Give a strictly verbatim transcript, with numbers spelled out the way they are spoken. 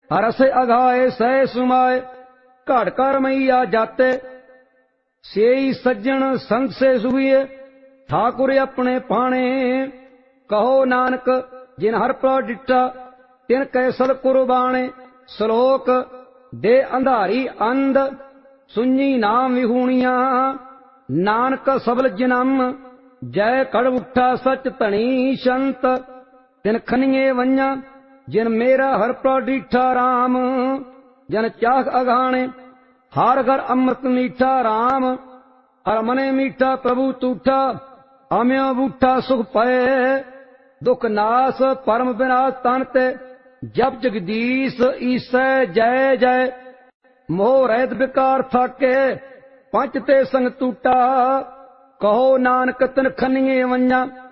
हरस अघाए सह सुमाए घड़ कर मैया जाते। सेई सज्जन संग से सुभिए ठाकुर अपने पाणे। कहो नानक जिन हर पर डिठा तिन कै सद कुर्बाणे। श्लोक दे अंधारी अंध सुनी नाम विहूणिया। नानक सबल जन्म जय कड़ उठा सच धनी संत। तिन खनिए वन्या जिन मेरा हर पर डिठा राम। जन चाह अघाणे हर घर अमृत मीठा राम। हर मने मीठा प्रभु तूठा अम्यो बूठा सुख पए। दुख नाश परम विनाश तन ते जप जगदीश ईसै जय जय। मोह रहित विकार थाके पंच ते संग टूटा। कहो नानक तिन खनिए वन्या